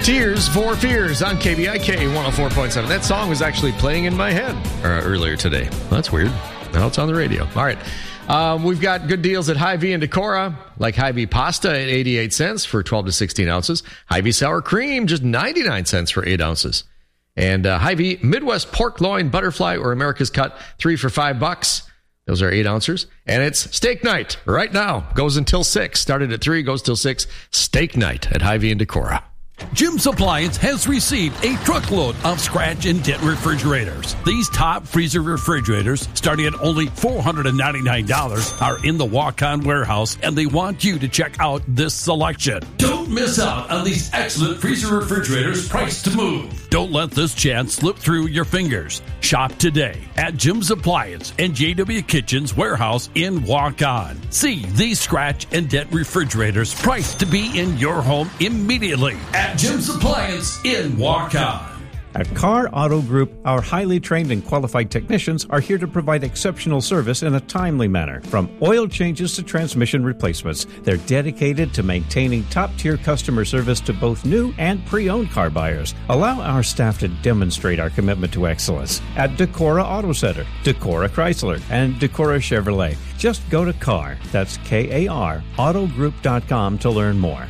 Tears for Fears on KVIK 104.7. That song was actually playing in my head earlier today. Well, that's weird. Now it's on the radio. All right. We've got good deals at Hy-Vee and Decorah, like Hy-Vee pasta at 88 cents for 12 to 16 ounces. Hy-Vee sour cream, just 99 cents for 8 ounces. And Hy-Vee Midwest pork loin, butterfly, or America's Cut, 3 for $5. Those are 8 ounces. And it's steak night right now. Goes until 6. Started at 3, goes till 6. Steak night at Hy-Vee and Decorah. Jim's Appliance has received a truckload of scratch and dent refrigerators. These top freezer refrigerators, starting at only $499, are in the walk-on warehouse, and they want you to check out this selection. Don't miss out on these excellent freezer refrigerators priced to move. Don't let this chance slip through your fingers. Shop today at Jim's Appliance and JW Kitchen's warehouse in Walk-On. See these scratch and dent refrigerators priced to be in your home immediately at Jim's Appliance in Walk-On. At Carr Auto Group, our highly trained and qualified technicians are here to provide exceptional service in a timely manner. From oil changes to transmission replacements, they're dedicated to maintaining top-tier customer service to both new and pre-owned car buyers. Allow our staff to demonstrate our commitment to excellence at Decorah Auto Center, Decorah Chrysler, and Decorah Chevrolet. Just go to Carr, that's K-A-R, autogroup.com to learn more.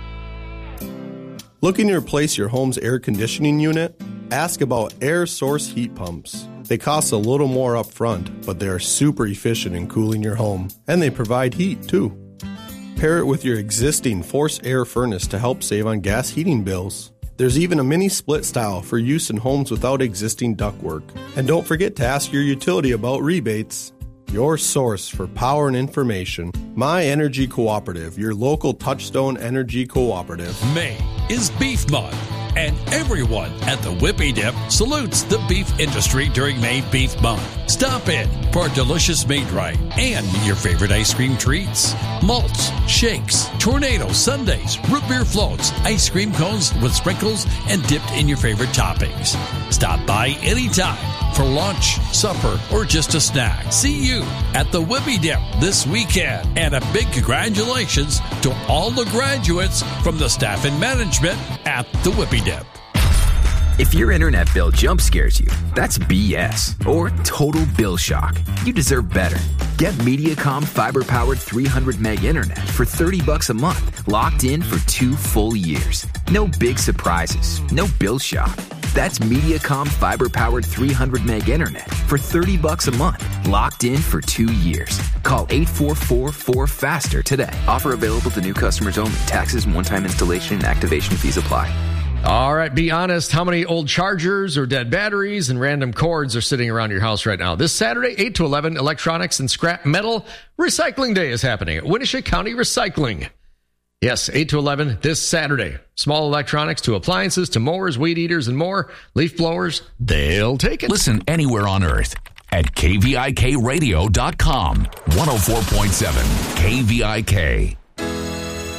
Looking to replace your home's air conditioning unit? Ask about air source heat pumps. They cost a little more up front, but they are super efficient in cooling your home. And they provide heat, too. Pair it with your existing forced air furnace to help save on gas heating bills. There's even a mini split style for use in homes without existing ductwork. And don't forget to ask your utility about rebates. Your source for power and information. My Energy Cooperative, your local Touchstone Energy Cooperative. May is Beef Month, and everyone at the Whippy Dip salutes the beef industry during May Beef Month. Stop in for a delicious meat right and your favorite ice cream treats. Malts, shakes, tornado sundaes, root beer floats, ice cream cones with sprinkles, and dipped in your favorite toppings. Stop by anytime for lunch, supper, or just a snack. See you at the Whippy Dip this weekend. And a big congratulations to all the graduates from the staff and management at the Whippy Dip. If your internet bill jump scares you, that's BS or total bill shock. You deserve better. Get Mediacom fiber-powered 300 meg internet for $30 a month, locked in for 2 full years. No big surprises, no bill shock. That's Mediacom fiber-powered 300 meg internet for $30 a month, locked in for 2 years. Call 844-4FASTER today. Offer available to new customers only. Taxes and one-time installation and activation fees apply. All right, be honest. How many old chargers or dead batteries and random cords are sitting around your house right now? This Saturday, 8 to 11, Electronics and Scrap Metal Recycling Day is happening at Winnebago County Recycling. Yes, 8 to 11 this Saturday. Small electronics to appliances to mowers, weed eaters, and more. Leaf blowers, they'll take it. Listen anywhere on earth at KVIKradio.com. 104.7 KVIK.